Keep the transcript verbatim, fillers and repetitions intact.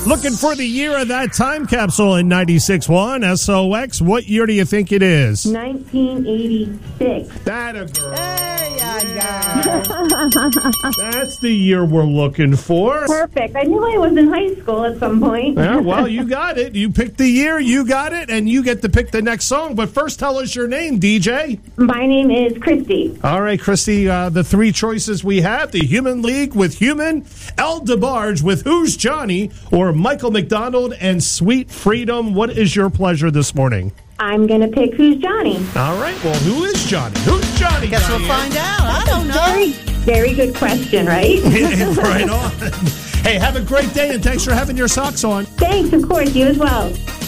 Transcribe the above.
Looking for the year of that time capsule in ninety-six point one S O X. What year do you think it is? nineteen eighty-six. That a girl. There you Yeah. That's the year we're looking for. Perfect. I knew I was in high school at some point. Yeah, well, you got it. You picked the year, you got it, and you get to pick the next song. But first, tell us your name, D J. My name is Christy. All right, Christy, uh, the three choices we have, the Human League with Human, El DeBarge with Who's Johnny, or Michael McDonald and Sweet Freedom. What is your pleasure this morning? I'm going to pick Who's Johnny. All right, well, who is Johnny? Who's Johnny? Guess Diane? we'll find out. I don't know. Very, very good question, right? Right on. Hey, have a great day, and thanks for having your socks on. Thanks, of course. You as well.